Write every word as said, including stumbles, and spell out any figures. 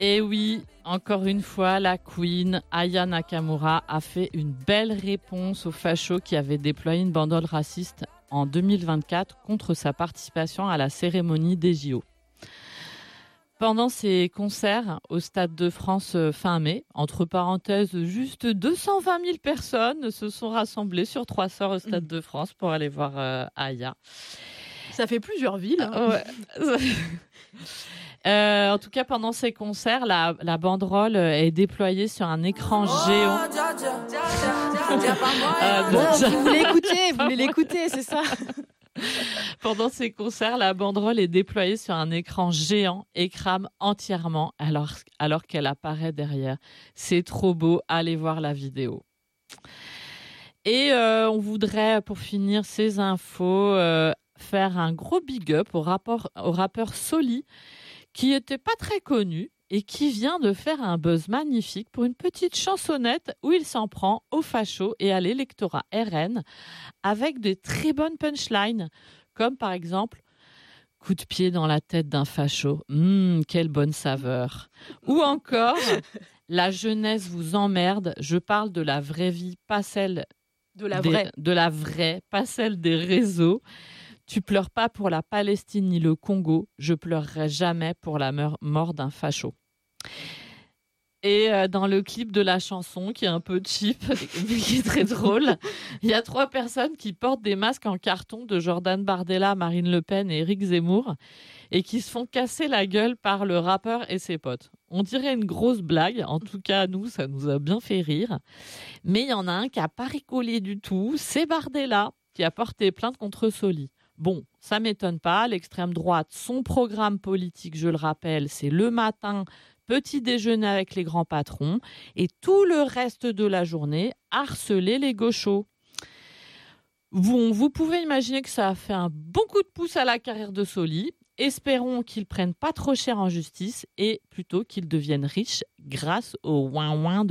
Et oui, encore une fois, la Queen, Aya Nakamura, a fait une belle réponse aux fachos qui avaient déployé une bandole raciste en deux mille vingt-quatre contre sa participation à la cérémonie des J O. Pendant ses concerts au Stade de France fin mai, entre parenthèses, juste deux cent vingt mille personnes se sont rassemblées sur trois sorts au Stade de France pour aller voir euh, Aya. Ça fait plusieurs villes. Hein. Ouais. euh, en tout cas, pendant ces concerts, la, la banderole est déployée sur un écran géant. euh, bon, vous voulez écouter, vous voulez l'écouter, c'est ça. Pendant ces concerts, la banderole est déployée sur un écran géant et crame entièrement alors, alors qu'elle apparaît derrière. C'est trop beau, allez voir la vidéo. Et euh, on voudrait, pour finir ces infos, euh, faire un gros big up au, rapport, au rappeur Soli, qui était pas très connu et qui vient de faire un buzz magnifique pour une petite chansonnette où il s'en prend aux fachos et à l'électorat R N avec des très bonnes punchlines, comme par exemple « Coup de pied dans la tête d'un facho, mmh, quelle bonne saveur !» Ou encore « La jeunesse vous emmerde, je parle de la vraie vie, pas celle de la des, vraie, de la vraie, pas celle des réseaux. Tu pleures pas pour la Palestine ni le Congo, je pleurerai jamais pour la mort d'un facho. » Et euh, dans le clip de la chanson, qui est un peu cheap, mais qui est très drôle, il y a trois personnes qui portent des masques en carton de Jordan Bardella, Marine Le Pen et Éric Zemmour, et qui se font casser la gueule par le rappeur et ses potes. On dirait une grosse blague, en tout cas, nous, ça nous a bien fait rire. Mais il y en a un qui n'a pas rigolé du tout, c'est Bardella, qui a porté plainte contre Soli. Bon, ça m'étonne pas, l'extrême droite, son programme politique, je le rappelle, c'est le matin, petit déjeuner avec les grands patrons, et tout le reste de la journée, harceler les gauchos. Bon, vous pouvez imaginer que ça a fait un bon coup de pouce à la carrière de Soli. Espérons qu'il prenne pas trop cher en justice et plutôt qu'il devienne riche grâce au ouin-ouin de